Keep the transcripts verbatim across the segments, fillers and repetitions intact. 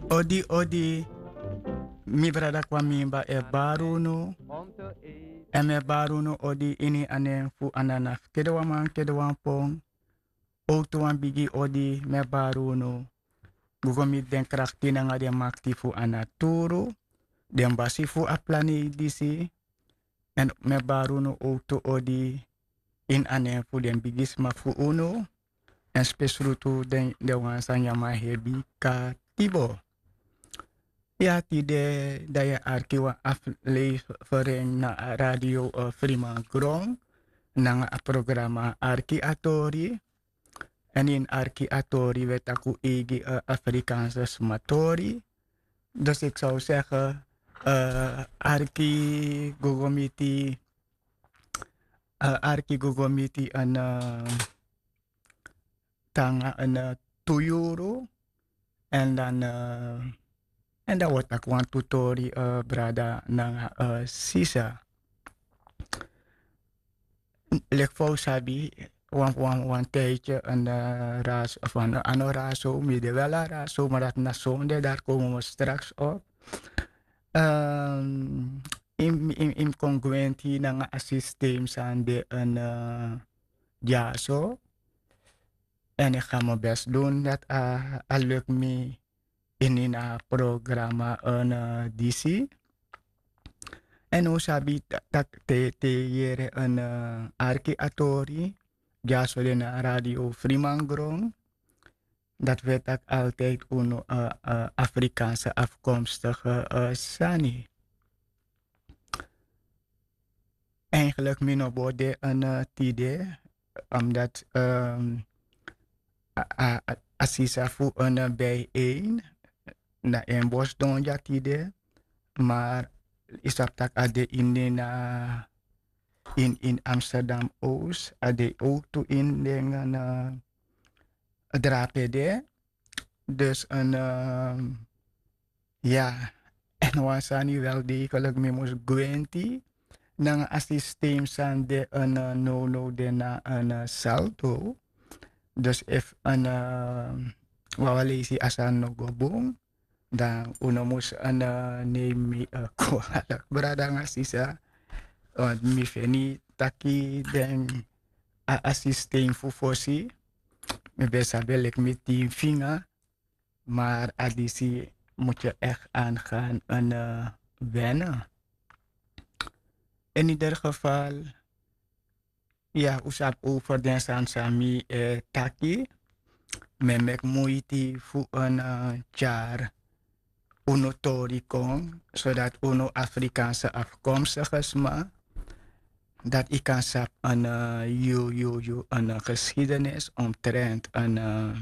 Odi odi mi brada kwa mimba e baruno e me baruno odi ini ane fu ananaf. Kede wa man kede wan pong. Outu wan bigi odi me baruno. Gugo mi den krakti na nga den makti fu anaturu. Den basi fu aplani disi. En me baruno outu odi in ane fu den bigis ma fu uno. En spesrutu den de wan sanyama hebi ka tibo. Ja, die de, dat je arkiwa aflevering na radio uh, Frima Grong. Na een programma Arki Atori. En in Arki Atori werd aku egi uh, Afrikaanse smatori. Dus ik zou zeggen, uh, Arki Gogomiti, uh, Arki Gogomiti en uh, Tanga en uh, Tuyuru. En dan... Uh, En dat wordt ook een tutori uh, brada na uh, sisa. Lek voor sabi, wan wan wan tijdje een uh, ras van een uh, raso, midden wel een raso, maar dat na zonde, daar komen we straks op. Um, in, in, in congruentie na een systeem zijn de een uh, jaso. En ik ga mijn best doen dat uh, uh, lukt me in een programma een uh, D C. En hoe sabi dat te te jere een uh, arki atori, ja zo de radio Frimangrong, dat werd ook altijd een uh, uh, Afrikaanse afkomstige uh, sani. Eigenlijk min bode een uh, tide, omdat um, Assisa fu een uh, bijeen, na een bos donja tide, maar is dat tak ade in de na in in Amsterdam Oost ade ook toe in de uh, drapede dus een uh, ja en wasani wel degelijk me moest gwenti nang systeem san de een uh, no no de na een uh, salto dus if een uh, wawalesi asan no gobong dan uno mus een uh, name uh, kualak berada ngasisa uh, mi feni taki den a assistent fu fosi me besa belek met tien vinger maar adisi moet je echt aangaan en uh, wennen. In ieder geval ja usap over den sansami eh, taki me mek moeite fu een uh, jaar uno tori kong zodat uno Afrikaanse afkomstig is maar dat ik kan sap een uh, yo yo yo een uh, geschiedenis omtrent een uh,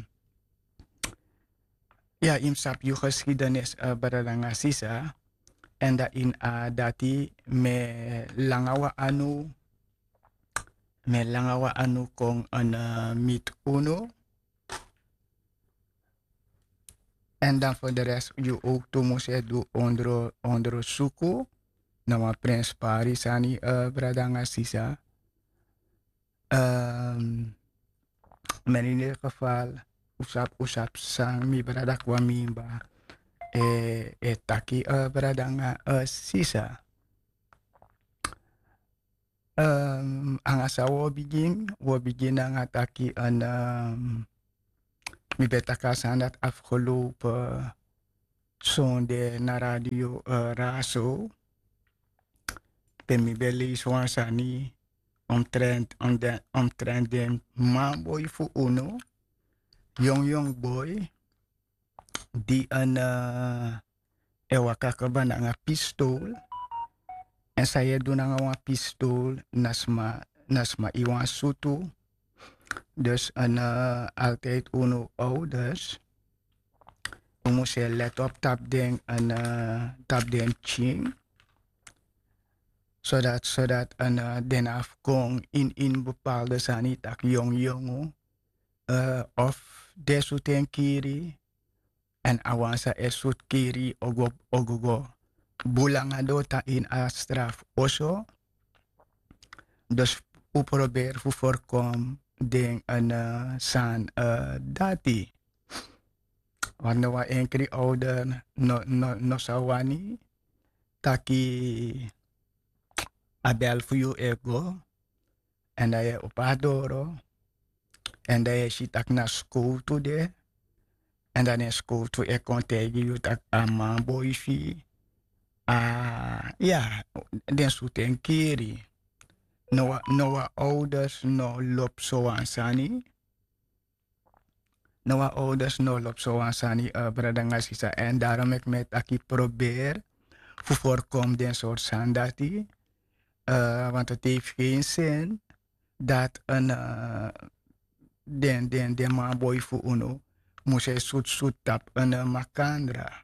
ja im sap yo geschiedenis uh, baralanga sisa en dat in uh, dati me langawa anu me langawa anu kong een uh, mit uno en dan voor de rest je ook toe moest je doen onder onder suku nama Prins Paris ani uh, bradanga sisa um, maar in ieder geval usap usap sang mi brada kwa mimba e e taki uh, bradanga uh, sisa um, anga sa wo begin wo begin anga taki an um, mi betaka sandat afgelopen zonde na radio uh, raso ben mi beli swansani omtrent omtrent den man boy fu uno young young boy die een uh, ewa kakaba na nga pistool en saya doen na nga pistool nasma nasma iwan sutu dus een uh, altijd uno ouders moest je let op tap den en uh, tap den ching zodat zodat een uh, den afkong in in bepaalde sanitak jong jongo uh, of desuten kiri en awansa esut kiri ogo ogogo bulanga dota in a straf oso dus u probeer fu voorkom den een uh, san uh, dati Want nou wa enkele ouder no no no sawani taki abel voor you ego en dat je op adoro en dat je shit tak na school toe de en dan in school toe ik kon tegen you tak ama boy fi ah ja den soort en keri no wa no wa ouders no lop zo aan sani no wa ouders no lop zo aan sani uh, brada ngasisa en daarom ik met aki probeer voor voorkom den soort sandati uh, want het heeft geen zin dat een uh, den den den man boy voor uno moest hij zoet zoet tap een uh, makandra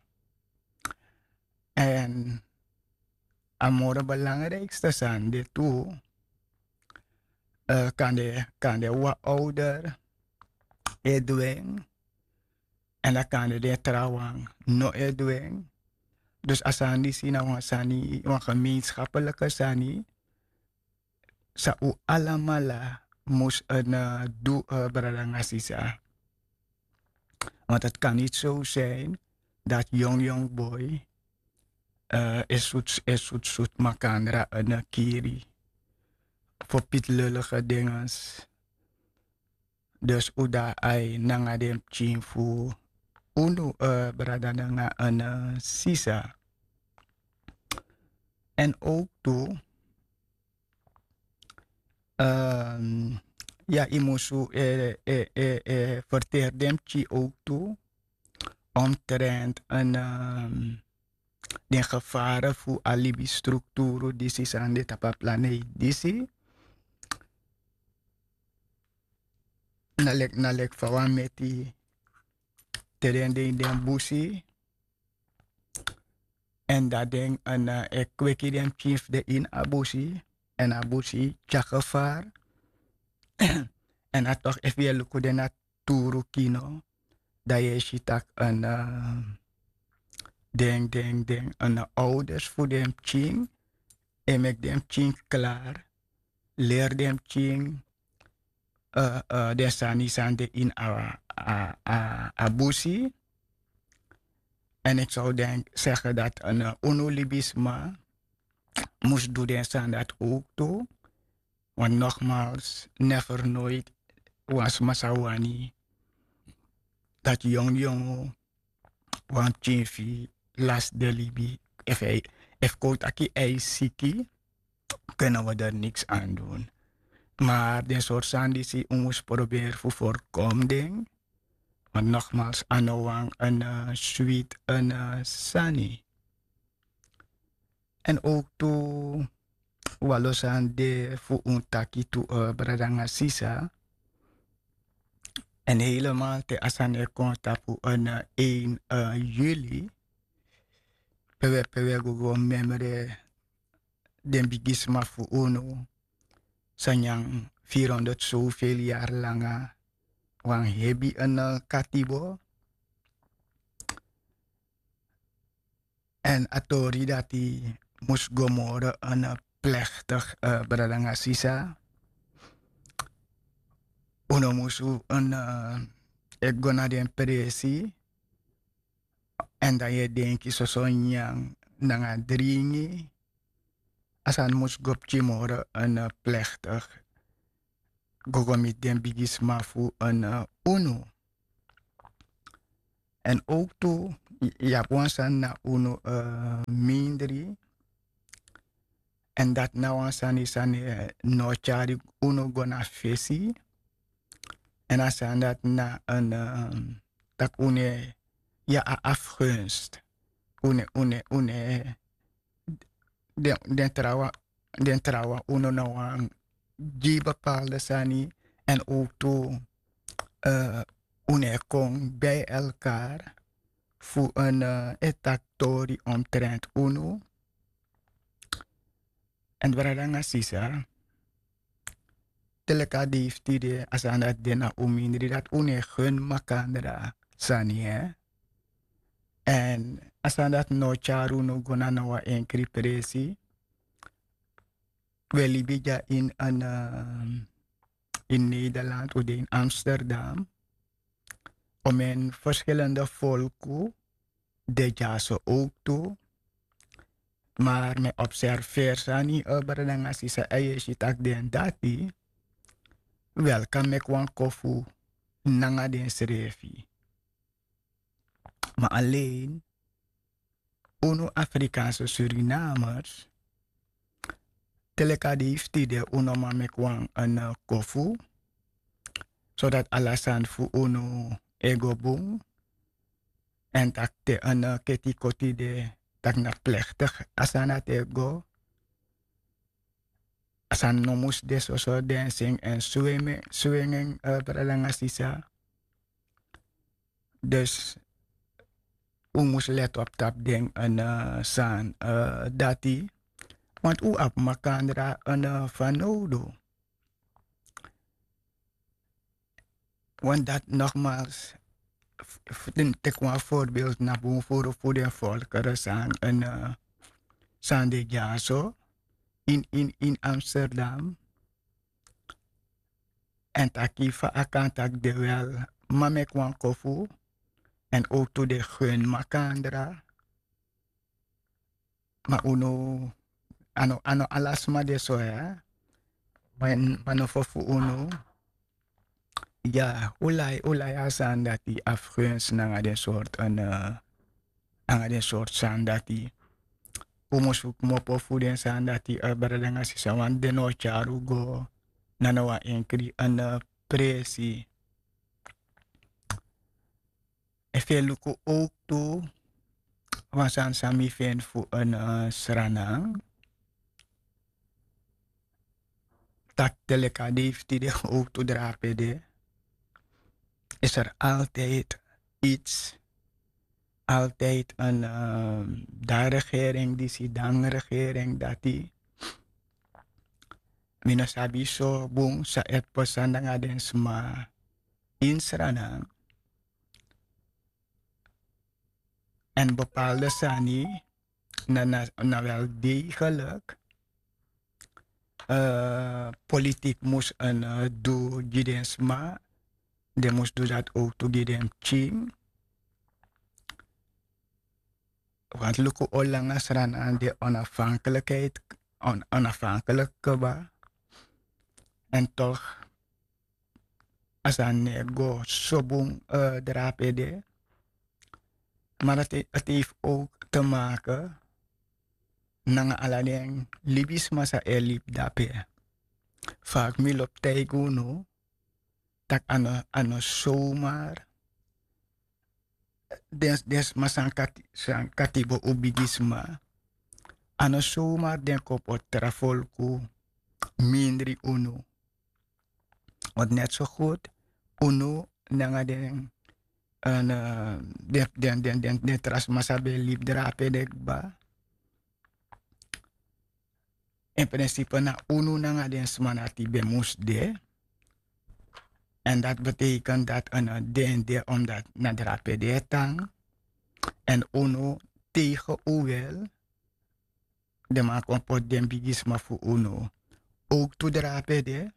en amore belangrijkste zijn dit toe uh, kan de kan de wat ouder edwin en dan kan de de trouwang no edwin dus als aan die zien nou sani een gemeenschappelijke sani sa u allemaal moest een uh, doe uh, bradangasisa. Want het kan niet zo zijn dat jong jong boy uh, is zoet is zoet zoet makandra een uh, kiri voor pietlullige dinges. Dus uda ai nanga dem chin fu unu uh, bradanga een uh, sisa. En ook toe um, ja, imusu eh, eh, eh, eh, verteer dem chi ook toe omtrent een um, de gevaren voor alibi structuur die is aan de tapa planeet disi nalek nalek fawan met die terrein de den busi en dat ding een uh, ik kweki dem chief de in abusi en abusi chakafar en dat toch even je luku de naturu kino dat je shitak een uh, ding ding ding een uh, ouders voor dem ching en make dem ching klaar leer dem ching uh, uh, de sani sande in a, a, a, a busi en ik zou denk zeggen dat een uh, onolibisme moest doen den san dat ook toe want nogmaals never nooit was masawani dat jong jong want chinfi last de libi if hij if koot aki ei siki kunnen we er niks aan doen. Maar de soort sandisi ons proberen voor voorkoming. Want nogmaals, anowang een uh, sweet een uh, sani. En ook toe walosan de voor een taki toe uh, bradanga sisa. En helemaal te asane konta voor een uh, één uh, juli. Pewe pewe gogo memory den bigisma voor uno. Sanyang vierhonderd zoveel jaar lang wang hebi een uh, katibo en atori dat hij moest gomoren een uh, plechtig uh, bradanga sisa uno musu een uh, ik go naar de presi en dan je denk je zo sonyang nanga dringi asan moest gopchimoren een uh, plechtig gogomit den bigisma voor een uh, uno. En ook toe, Japanse na uno uh, mindri. En dat na wansan is aan uh, no chari uno gona fesi. En als aan dat na een uh, tak une ja a afgunst. Une une une den den trawa den trawa uno na wan die bepaalde sani en ook toe uh, une kon bij elkaar voor een uh, etaktori omtrent uno. En bradanga sisa teleka die de asana dena umindri dat une gun makandra sani hè. En asana dat no charu no gona no wa enkri presi welibija in een uh, in Nederland of in Amsterdam om in verschillende volken, de jaso ook toe. Maar me observeer sani oberdang asisa aye shitak den dati. Wel kan me kwan kofu nanga den srefi. Maar alleen, uno Afrikaanse Surinamers, teleka die stide uno ma me kwan een uh, kofu, zodat alasan fu uno ego bung, en tak te een uh, keti koti de tak na plechtig asana te go, asan nomus de so so dancing en swinging, swinging uh, peralanga sisa. Dus u moest let op tap ding en uh, san uh, dati. Want u ap makandra een uh, vanodo. Want dat nogmaals, tek een voorbeeld naar boven voor voor de volkeren san en uh, san de jaso in, in, in Amsterdam. En takifa akantak de wel mamek wan kofu. En ook to de gun makandra. Maar uno, ano, ano alasma de so ya. Man, manofofu uno. Ja, ulai, ulai asan dati afguns na den soort een, uh, ang den soort san dati. Umusuk mopo fu den san dati abara nga si sawan de no charu go. Nanawa enkri een uh, presi. Efe luku ook to. Wasan sami fen fu een uh, sranang. Tak teleka die de ook to drapede. Is er altijd iets, altijd een uh, daar regering, die si dan regering dat die minasabi so bung sa et posanda nga den sma insranang en bepaalde sani na, na, na wel degelijk uh, politiek moest een uh, do giden sma. De moest doen dat ook toe giden ching. Want luku olanga sran aan de onafhankelijkheid, on, onafhankelijke ba. En toch, als een nego sobong uh, drapede. Maar het, het heeft ook te maken met alleen libis masa elip dape. Vaak milop teiguno, tak ano, ano zomaar. Des, des masan kati, san katibo ubigisma. Ano zomaar den kopot trafolku mindri uno. Want net zo goed, uno nanga den en uh, den den den den den tras masabe lip drape dekba. In principe na uno nanga den smanati bemus de. En dat betekent dat een den de omdat na drape de tang. En uno tegen uwel. De ma kompot den bigisma fu uno. Ook to drape de.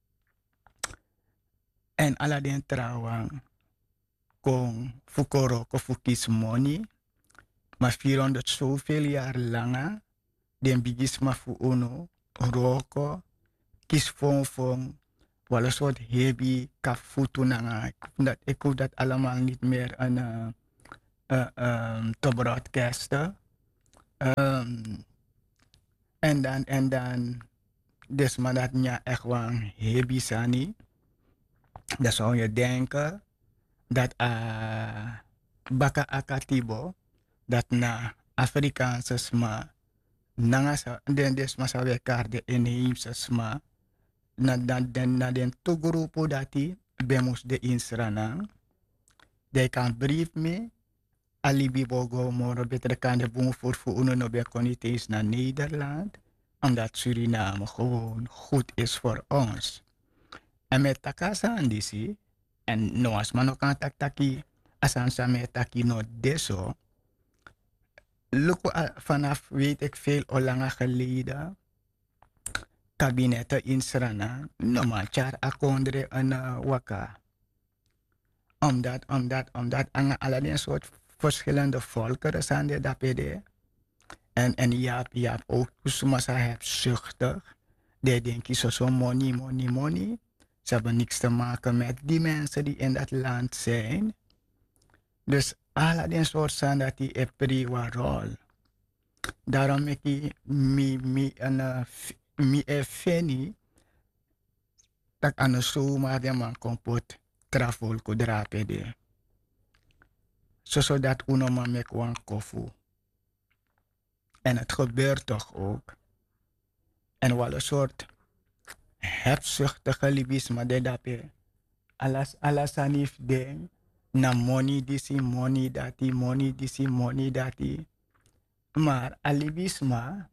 En ala den trouwang. Kong fukoro ko fukis money. Maar vierhonderd zoveel jaar langer. Den bigisma fu uno. Roko. Kis fong fong. Wel een soort heavy kafutu nanga. Dat, ik hoef dat allemaal niet meer aan, uh, uh, um, te broadcasten. Um, en dan, en dan. Dus maar dat niet echt wel heavy sani. Dan zou je denken. Dat uh, baka akatibo dat na Afrikaanse sma nanga sa den des ma sa wekar de inheemse sma na dan den na den to grupo dati bemus de insranang de kan brief me alibi bogo moro beter kan de boom voor voor uno no be is naar Nederland omdat Suriname gewoon goed is voor ons en met takasa andisi. En no as mano kan tak taki asan sa me taki no deso. Luko vanaf weet ik veel olanga geleden. Kabinetten in Srana. No man char akondre an uh, waka. Omdat, omdat, omdat aan allerlei soort verschillende volkeren zijn er dat bij de. En, en je hebt, je hebt ook soms hebt zuchtig. Die denken zo zo money, money, money. Ze hebben niks te maken met die mensen die in dat land zijn. Dus allerlei soort zijn dat die een prima rol. Daarom ik mi mi een uh, mi e feni dat aan de zomer de man kompot trafol ko drape de. Zo zodat uno man mek wan kofu. En het gebeurt toch ook. En wel een soort hebzuchtige libisme de dape. Alas alas anif de na money disi money dati money disi money dati. Maar alibisme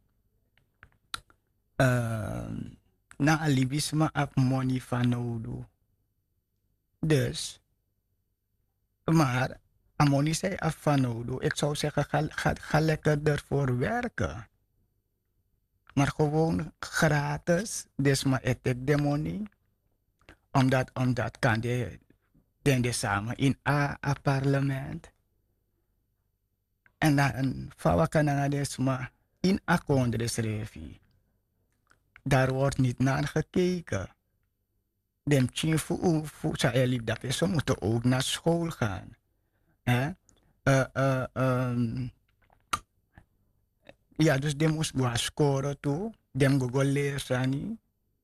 uh, na alibisme ap money van nodig. Dus, maar amoni zei af van nodig. Ik zou zeggen, ga, ga, ga lekker ervoor werken. Maar gewoon gratis. Dus maar ik de money. Omdat, omdat kan de, den de samen in a, a parlement. En dan, van kan dan dus maar in a kongresrevi. Daar wordt niet naar gekeken. Dem tien voor voor zijn lief dat ze moeten ook naar school gaan. Eh? Uh, uh, um, ja, dus die moest gaan scoren toe. Dem go go leren.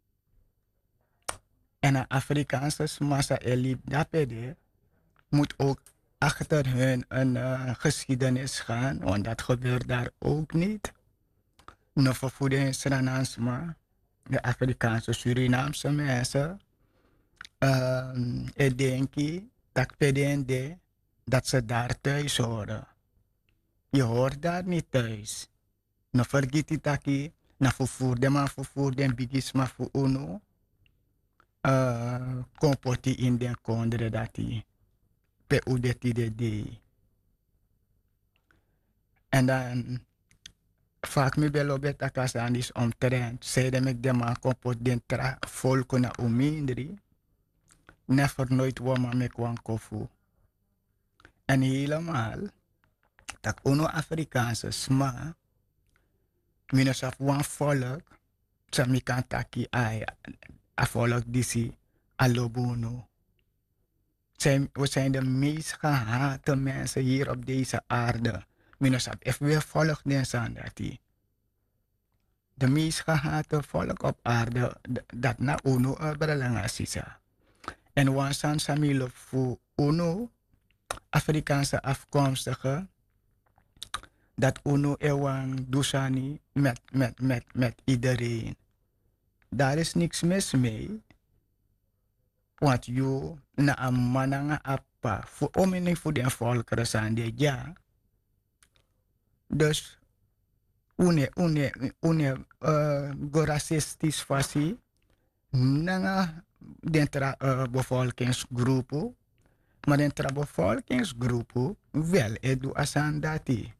En een Afrikaanse massa lief dat de moet ook achter hun een uh, geschiedenis gaan, want dat gebeurt daar ook niet. No vervoeden Sranansma, de Afrikaanse Surinaamse mensen. Um, ik denk dat pedende dat ze daar thuis horen. Je hoort daar niet thuis. No vergeet het taki, na vervoer de man vervoer den bigisma voor uno. Uh, Kompoti in den kondre dati. Pe udeti de de. En dan vaak me belo beta kasan is omtrent. Zeiden ik de man kompot den tra volko na umindri. Never nooit wama me kwan kofu. En helemaal, dat uno Afrikaanse sma, minus af wan volk, sa mi kan taki ai, a volk disi, alobono. Zijn, we zijn de meest gehate mensen hier op deze aarde. Minus af, if we volk den san dati. De meest gehate volk op aarde, dat na uno abralanga sisa. En wan san samilo fu uno, Afrikaanse afkomstige, dat uno ewang dusani met, met, met, met iedereen. Daar is niks mis mee. Want je na een mananga appa, voor omini voor de volkeren zijn de ja. Dus, une, une, une, uh, go racistisch fasi, nanga dentra uh, bevolkingsgroepen, maar dentra bevolkingsgroepen wel edu asan dati.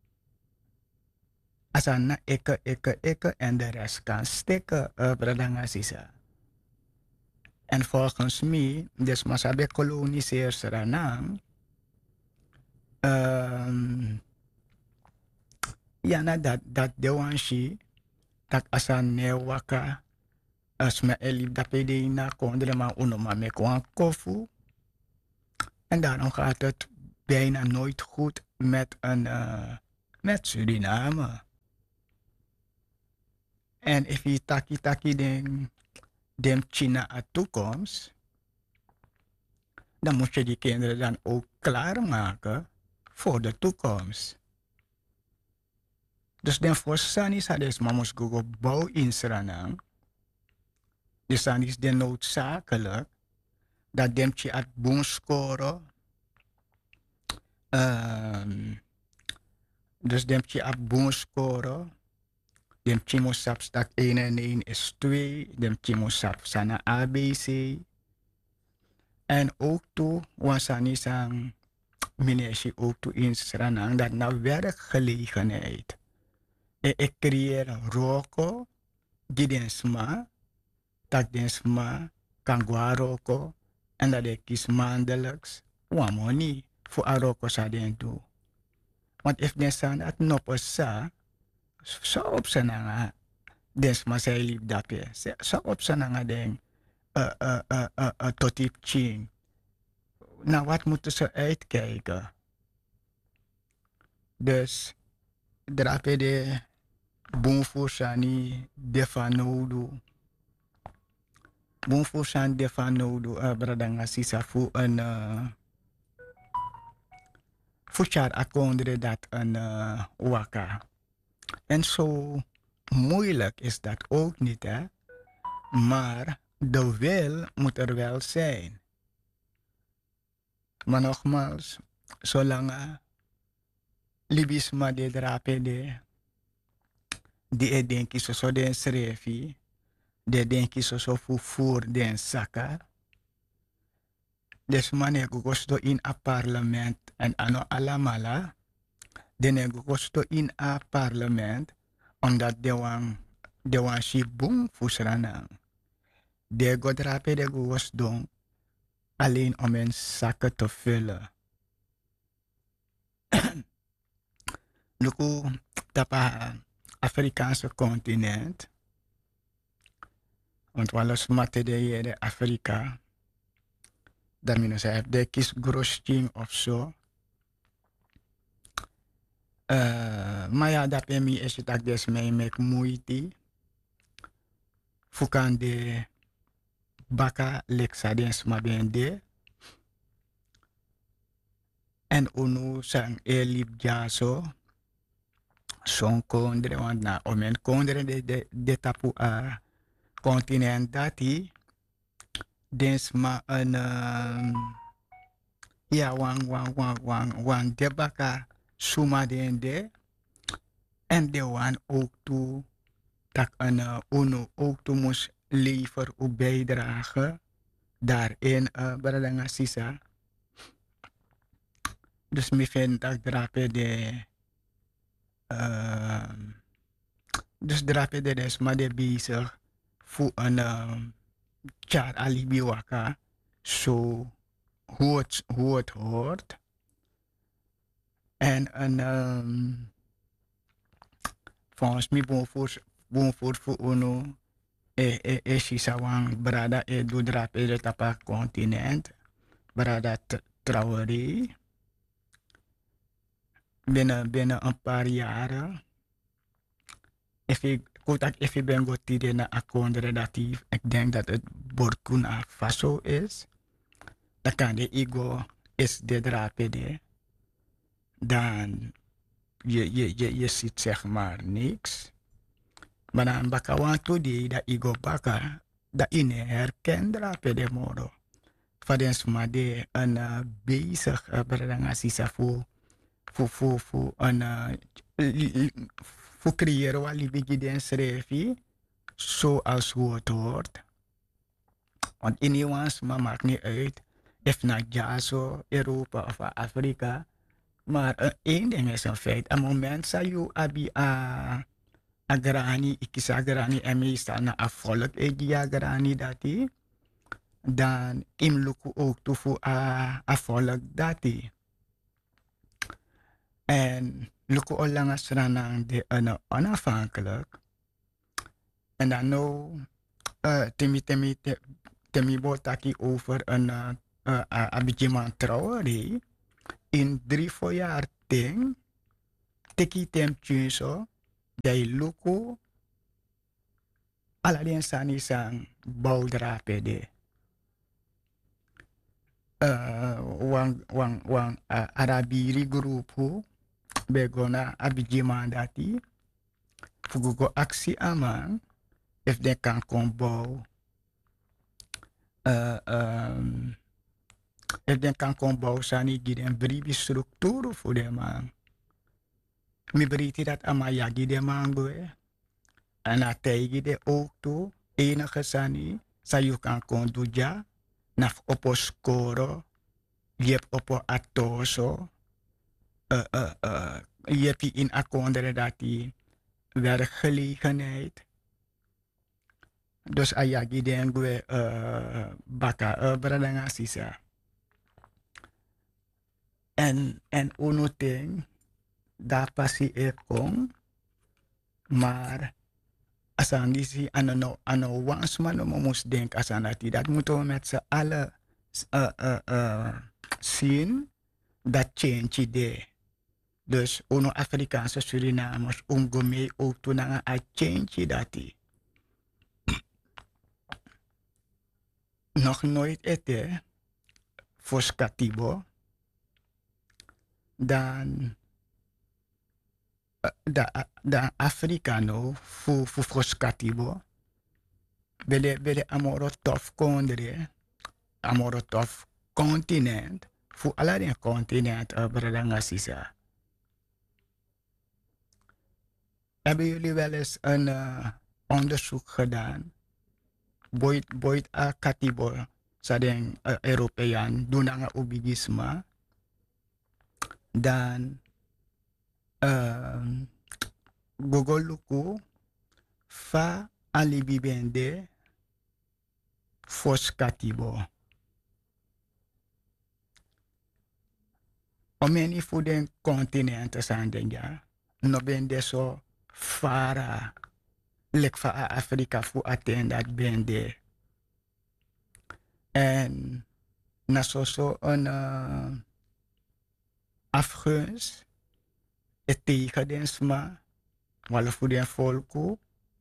Asan na eke, eke, eke en de rest kan stikken, uh, bradanga sisa. En volgens mij, dus masabe koloniseer Suriname, um, ja, na dat, dat de wanshi, dat asan ne waka, as me elif dat pede na kondre ma unoma me kwan kofu. En daarom gaat het bijna nooit goed met een, uh, met Suriname. En if je taki taki den, dem China a toekomst, dan moet je die kinderen dan ook klaarmaken voor de toekomst. Dus den voor Sanis hadden ze mamos Google bouw in Suriname. Dus dan is het noodzakelijk dat dem je at boom scoren. Um, dus dem je at boom scoren. Dem je moet sap stak één en één is twee. Dem je moet sap sana A B C. En ook toe, wansani sang meneer ook toe in Suriname, dat naar werkgelegenheid. En ik creëer roko, die den sma, dat den sma kan gwa roko, en dat ik kies maandelijks wan money voor aroko sa den do. Want if den san at nopo sa, so op sa na nga, des ma say lief dape. So op sa na nga den, uh, uh, uh, uh, uh, totip ching. Nou, wat moeten ze uitkijken? Dus, drape de boom sani defa nodu. Boom san defa nodu, uh, bradanga sisa fu een, uh, fu char akondre dat een uh, waka. En zo moeilijk is dat ook niet, hè? Maar de wil moet er wel zijn. Maar nogmaals, zolang uh, libisma de drape de, die e denki so so den srefi, de denki so so fu voor den saka. Dus mane gugosto in a parlement en ano alamala, dene gugosto in a parlement, omdat de wan, de wan si boom fusranang. De godrape de gugosto alleen om hun zakken te vullen. Luku tapa Afrikaanse continent. Want walos mate de hier Afrika. Dan minus hij de kies grosching of zo. Uh, maar ja, dat bij mij is het ook des mij met moeite. Fukan de baka leksa den sma bende. En unu sang elip jaso. Son kondre, want na omen kondre de, de, de tapu a continent dati. Dens ma een, um, ja, wang, wang, wang, wang, wang de baka suma den de. En de wan ook toe, tak een uh, unu ook toe moest lever of bijdragen. Daarin, uh, baradanga sisa. Dus mi vind dat drape de, uh, dus drape de des maar de bezig voor een uh, char alibi waka. Zo hoe het, hoe het hoort. En een, um, volgens mij bon voor, bon voor, voor uno, e, e, e, sisa wang brada e do drape de tapa continent. Brada Traoré. Binnen, binnen een paar jaren. If ik, ik even ben goed die naar akkoord relatief. Ik denk dat het Burkina Faso is. Dan kan de ego is de drapede. Dan je, je, je, je ziet zeg maar niks. Maar dan bakawan toe die dat ego baka. Dat in herken drapede moro. Vadens maar de een uh, bezig uh, berangasi voor voor voor voor een uh, voor creëren wat liefde den schrijven zoals hoe het hoort. Want in Nederlands maar maakt niet uit of naar Jazo, Europa of Afrika. Maar uh, één ding is een feit. Een moment dat je abi a agrani, ik is agrani en meestal naar een volk die agrani dat die, dan im luku ook toe voor a volk dat die. En luku olang asranang de ano onafhankelijk. En dan nou uh, temi temi te, temi botaki over een uh, uh, uh, abijiman Traoré in drie voor jaar ting teki tem tjuso dai luku aladien sani sang boudrapede. Uh, wang wang wang uh, Arabiri grupu begona abijiman dati fugugo aksi aman if de kan kon bouw uh, um, if de kan kon bouw sani giden bribi structuur voor de man mi briti dat ama yagi de man goe en a teigi de ook toe enige sani sa you kan kon duja naf opo skoro yep opo atoso uh, uh, uh, yepi in akondere dati werkgelegenheid. Dus ayagi den gue uh, baka uh, bradanga sisa. En, en uno ting, daar passie ik kom, maar als aan die zie, aan een aan een wansman, we moest denken als aan dat, dat moeten we met z'n allen uh, uh, uh, zien, dat change idee. Dus uno Afrikaanse Surinamers, ongome ook toen aan een change dat die. Nog nooit eten, voor Skatibo, dan da da Africano fu fu Froscatibo bele bele amoro tof kondre amoro tof continent fu ala den continent uh, bradanga sisa. Hebben jullie wel eens een uh, onderzoek gedaan? Boit boit a Katibo sa den uh, Europeaan doen aan ubigisma dan uh, Google luku fa alibi bende fos Katibo. Omeni fu den continenten san den ja. No bende so fara lek fa a Afrika fu attendat bende. En na so so een uh, afgunst het tegen den sma wala fu den volku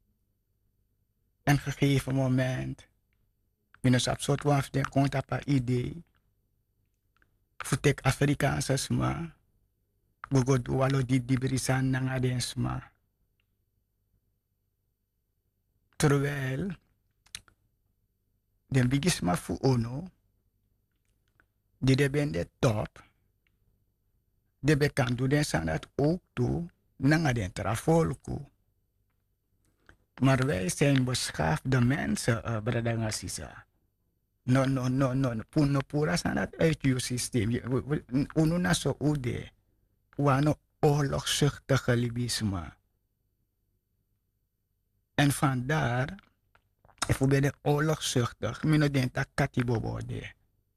en gegeven moment minus absort waf den konta pa idee futek Afrikaanse sma gogo walo di diberisan nanga den sma terwijl den bigisma fu ono die de ben de top de be kan do den san dat ook toe nanga den trafolku. Maar wij zijn beschaafde mensen, uh, Bradanga Sisa. No, no, no, no, no, no, pura san dat uit je systeem. Uno na so ude. Wano oorlogzuchtige libisme. En vandaar, if we ben oorlogzuchtig, mino den tak katibo bode.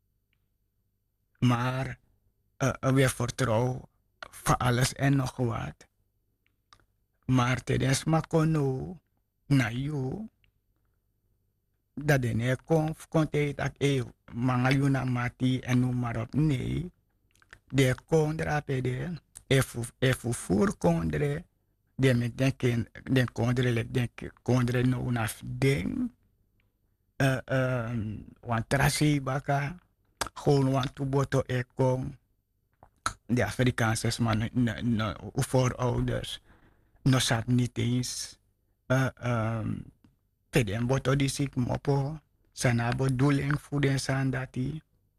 Maar uh, we vertrouwen voor alles en nog wat. Maar tijdens makono na you, dat de ne kon konte tak e manga yu na mati en noem maar op. Nee, de kondra pede, efu efu fur kondre, de me denken, den kondre lek denk kondre no naf ding, uh, um, wan trasi baka, gewoon wan tuboto e kon, de Afrikaanse man, no, no, voorouders, no zat niet eens, uh, um, pede en boto di sik mopo, sana bedoeling voor den san dati.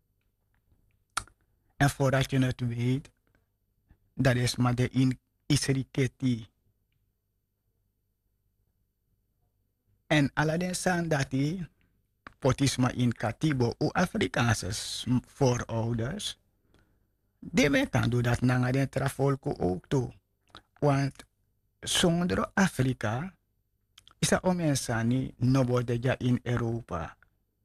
En voordat je het weet, dat is maar de in isriketi. En alle den san dati, potisma in Katibo, u Afrikaanse voorouders, die men kan doen dat na den trafolko ook toe. Want zonder Afrika, is dat om mensen nobody ja in Europa.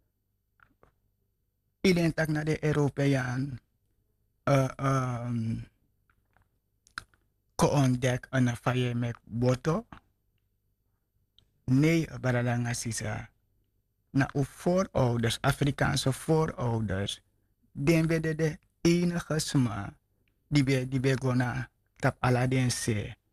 Iedereen tak naar de Europeaan uh, um, ko-ontdek een faye met boto. Nee, baradanga sisa. Na uw voorouders, Afrikaanse voorouders, den we de, de enige sma die we die we gona tap aladen se